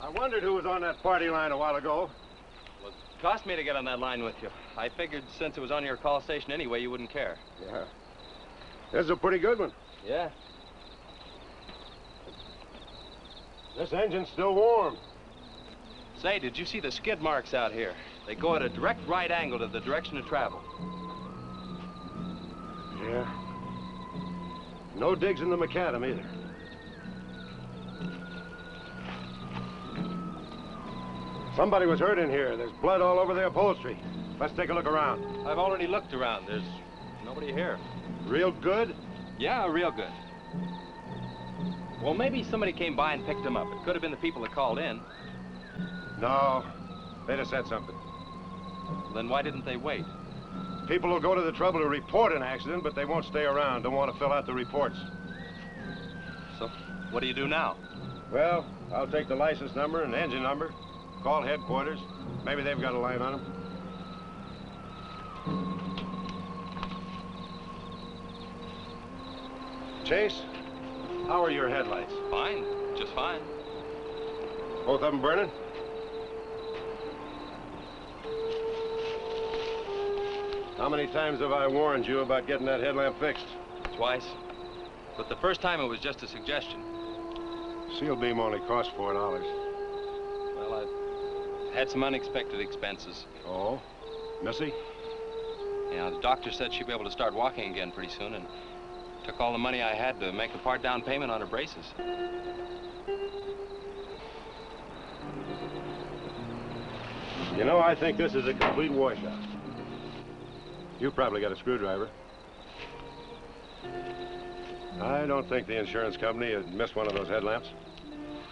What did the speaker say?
I wondered who was on that party line a while ago. Well, it cost me to get on that line with you. I figured since it was on your call station anyway, you wouldn't care. Yeah. This is a pretty good one. Yeah. This engine's still warm. Say, did you see the skid marks out here? They go at a direct right angle to the direction of travel. Yeah. No digs in the macadam either. Somebody was hurt in here. There's blood all over the upholstery. Let's take a look around. I've already looked around. There's nobody here. Real good? Yeah, real good. Well, maybe somebody came by and picked him up. It could have been the people that called in. No. They'd have said something. Then why didn't they wait? People will go to the trouble to report an accident, but they won't stay around. Don't want to fill out the reports. So, what do you do now? Well, I'll take the license number and engine number. Call headquarters. Maybe they've got a line on them. Chase, how are your headlights? Fine, just fine. Both of them burning? How many times have I warned you about getting that headlamp fixed? Twice. But the first time it was just a suggestion. Seal beam only cost $4. Well, I had some unexpected expenses. Oh? Missy? Yeah, the doctor said she'd be able to start walking again pretty soon, and took all the money I had to make a part down payment on her braces. You know, I think this is a complete washout. You probably got a screwdriver. I don't think the insurance company had missed one of those headlamps.